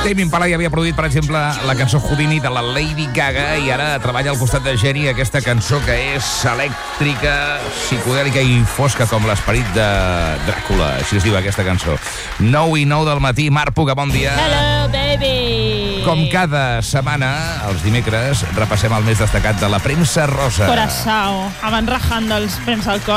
Tame Impala ja havia produït, per exemple, la cançó Houdini de la Lady Gaga i ara treballa al costat de Geni aquesta cançó que és elèctrica, psicodèlica i fosca com l'esperit de Dràcula. Així es diu aquesta cançó. 9:09 del matí. Marc Puga, bon dia. Hello, baby. Com cada setmana, els dimecres, repassem el més destacat de la premsa rosa. Coração. Abans rajant dels premsa al cor.